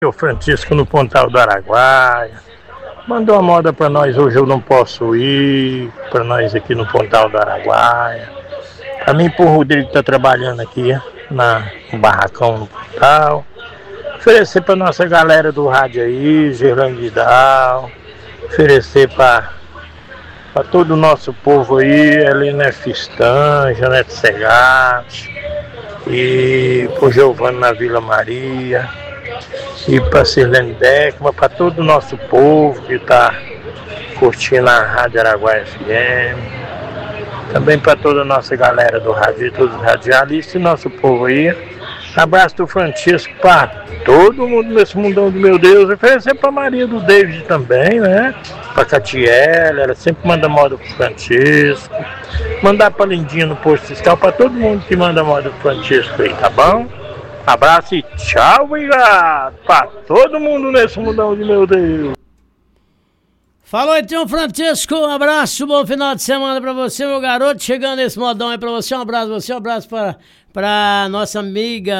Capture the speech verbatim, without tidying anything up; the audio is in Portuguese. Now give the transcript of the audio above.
O Francisco no Pontal do Araguaia. Mandou uma moda pra nós, hoje eu não posso ir, pra nós aqui no Pontal do Araguaia. Pra mim e pro Rodrigo que tá trabalhando aqui na, no barracão no Pontal. Oferecer pra nossa galera do rádio aí, Gerlane Vidal. Oferecer pra, pra todo o nosso povo aí, Helena Fistan, Janete Segatti. E pro Giovanni na Vila Maria. E para Sirlene Beckman, para todo o nosso povo que está curtindo a Rádio Araguaia F M. Também para toda a nossa galera do rádio, todos os radialistas e nosso povo aí. Abraço do Francisco para todo mundo nesse mundão do meu Deus. Oferecer para Maria do David também, né? Para Catiele, ela sempre manda moda pro Francisco. Mandar para Lindinha no posto fiscal, para todo mundo que manda moda pro Francisco aí, tá bom? Abraço e tchau, obrigado pra todo mundo nesse mundão de meu Deus. Falou então, Francisco, um abraço, bom final de semana pra você, meu garoto, chegando esse modão aí pra você, um abraço pra você, um abraço pra, pra nossa amiga